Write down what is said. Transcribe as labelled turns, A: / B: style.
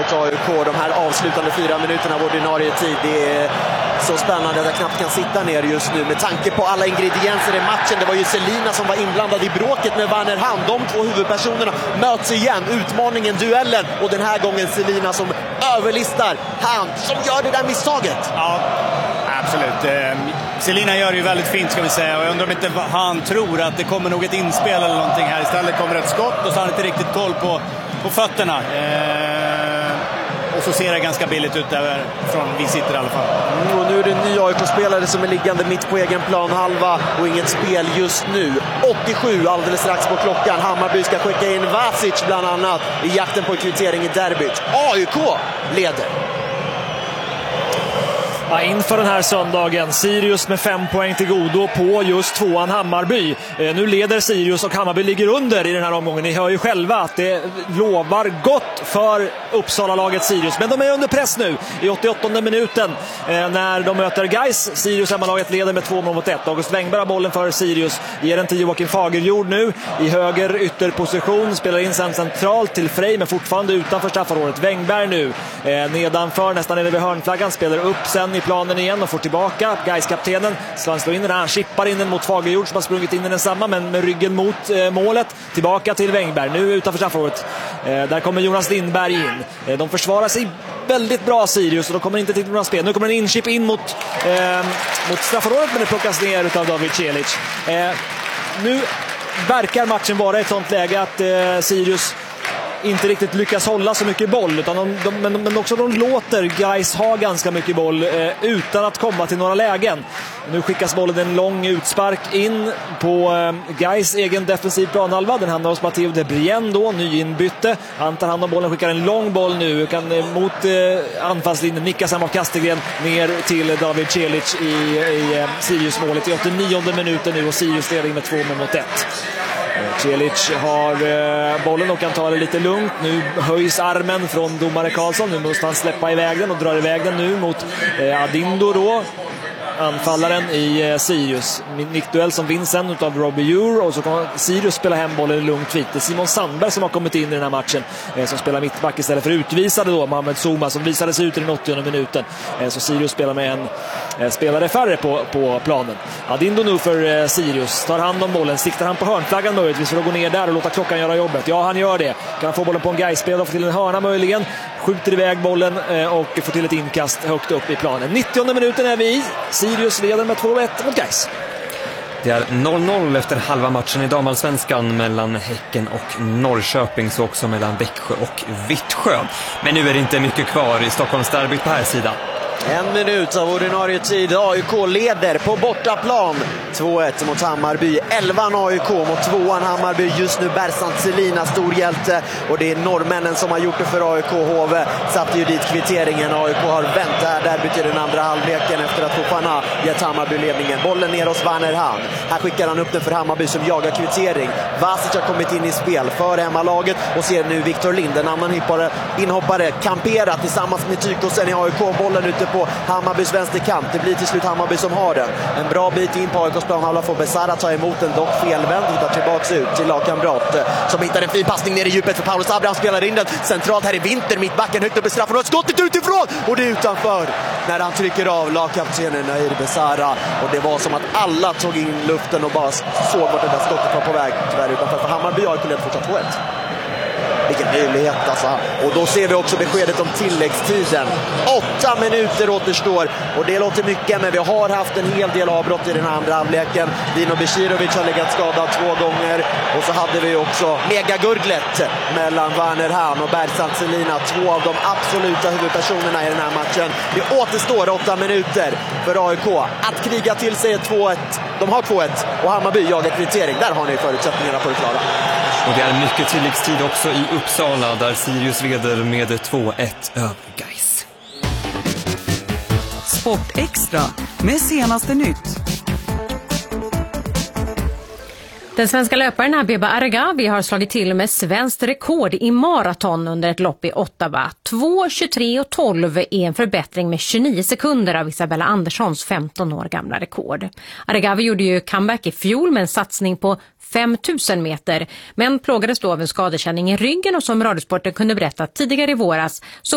A: för AIK de här avslutande 4 minuterna av ordinarie tid. Det är så spännande att jag knappt kan sitta ner just nu med tanke på alla ingredienser i matchen. Det var ju Selina som var inblandad i bråket med Werner Hahn. De två huvudpersonerna möts igen. Utmaningen, duellen, och den här gången Selina som överlistar Hahn som gör det där misstaget.
B: Ja, absolut. Selina gör det ju väldigt fint, ska vi säga, och jag undrar om inte han tror att det kommer nog ett inspel eller någonting här. Istället kommer ett skott och så har han inte riktigt koll på fötterna. Och så ser det ganska billigt ut där från vi sitter i alla fall.
A: Och nu är det en ny AIK-spelare som är liggande mitt på egen planhalva och inget spel just nu. 87 alldeles strax på klockan. Hammarby ska skicka in Vasic bland annat i jakten på kvittering i derbyt. AIK leder.
C: Ja, inför den här söndagen, Sirius med 5 poäng till godo på just tvåan Hammarby. Nu leder Sirius och Hammarby ligger under i den här omgången. Ni hör ju själva att det lovar gott för Uppsala-laget Sirius. Men de är under press nu i 88:e minuten när de möter Gais. Sirius hemmalaget leder med 2-1. August Wengberg har bollen för Sirius. Ger den till Joakim Fagerjord nu i höger ytterposition. Spelar in sen centralt till Frej, men fortfarande utanför straffområdet. Wengberg nu nedanför, nästan nere vid hörnflaggan. Spelar upp sen i planen igen och får tillbaka Gais-kaptenen. Slår in den här, han chippar in den mot Fagerjord som har sprungit in i den samma, men med ryggen mot målet. Tillbaka till Wengberg, nu utanför straffområdet. Där kommer Jonas Lindberg in. De försvarar sig väldigt bra Sirius och de kommer inte till några spel. Nu kommer en inchip in mot straffområdet, men det plockas ner av David Celic. Nu verkar matchen vara i ett sånt läge att Sirius inte riktigt lyckas hålla så mycket boll, utan men också de låter Gais ha ganska mycket boll utan att komma till några lägen. Nu skickas bollen en lång utspark in på Gais egen defensiv planhalva. Den hamnar hos Matteo De Brien då, nyinbytte. Han tar hand om bollen, skickar en lång boll nu mot anfallslinjen, nickas av Kastegren ner till David Celic i Sirius-målet i 89:e minuten nu, och Sirius leder med 2-1. Celic har bollen och kan ta det lite lugnt. Nu höjs armen från domare Karlsson. Nu måste han släppa iväg den och drar iväg den nu mot Adindo då, anfallaren i Sirius. Nickduell som vinns sen utav Robbie Ure, och så kan Sirius spela hem bollen lugnt fint. Det är Simon Sandberg som har kommit in i den här matchen, som spelar mittback istället för utvisade då Mohamed Zuma, som visades ut i den 80:e minuten. Så Sirius spelar med en spelare färre på planen. Adindo nu för Sirius tar hand om bollen, siktar han på hörnflaggan möjligtvis för att gå ner där och låta klockan göra jobbet. Ja, han gör det. Kan få bollen på en Gais-spelare och få till en hörna möjligen. Skjuter iväg bollen och får till ett inkast högt upp i planen. 90:e minuten är vi i. Sirius leder med 2-1 mot Gais.
D: Det är 0-0 efter halva matchen i damallsvenskan mellan Häcken och Norrköping, så också mellan Växjö och Vittsjö. Men nu är det inte mycket kvar i Stockholmsderbyt på här sidan.
A: 1 minut av ordinarie tid. AIK leder på bortaplan 2-1 mot Hammarby. 11 AIK mot 2 Hammarby. Just nu Bersant Selina, stor hjälte, och det är norrmännen som har gjort det för AIK. HV satte ju dit kvitteringen. AIK har vänt det här derbyt i den andra halvleken efter att Fofana gett Hammarby ledningen. Bollen ner hos Werner Hahn. Här skickar han upp den för Hammarby som jagar kvittering. Vasic har kommit in i spel för hemmalaget och ser nu Victor Lind, en annan inhoppare, kampera tillsammans med Tykosen i AIK. Bollen ute på Hammarbys vänsterkant. Det blir till slut Hammarby som har den. En bra bit in på AIKs planhalva får Besara ta emot den, dock felvänd. Hittar tillbaks ut till lagkamrat som hittar en fin passning ner i djupet för Paulus Abraham, spelar in den centralt här i vinter, mittbacken högt upp i straffområdet. Skottet utifrån och det är utanför när han trycker av lagkaptenen Nair Besara, och det var som att alla tog in luften och bara såg vart det där skottet var på väg. Tyvärr utanför för Hammarby. AIK leder fortsatt 2-1. Vilken möjlighet alltså. Och då ser vi också beskedet om tilläggstiden. 8 minuter återstår. Och det låter mycket, men vi har haft en hel del avbrott i den andra halvleken. Dino Besirovic har legat skadad 2 gånger. Och så hade vi också megagurglet mellan Werner Hahn och Bersant Selina. 2 av de absoluta huvudpersonerna i den här matchen. Det återstår 8 minuter för AIK att kriga till sig 2-1. De har 2-1 och Hammarby jagar kvittering. Där har ni förutsättningarna på att klara.
D: Och det är mycket tilläggstid också i Uppsala, där Sirius leder med 2-1 över Gais.
E: Sport Extra med senaste nytt.
F: Den svenska löparen Abeba Aregawi har slagit till med svenskt rekord i maraton under ett lopp i Ottawa. 2:23:12 är en förbättring med 29 sekunder av Isabella Anderssons 15 år gamla rekord. Aregawi gjorde ju comeback i fjol med en satsning på 5000 meter, men plågades då av en skadekänning i ryggen, och som Radiosporten kunde berätta tidigare i våras så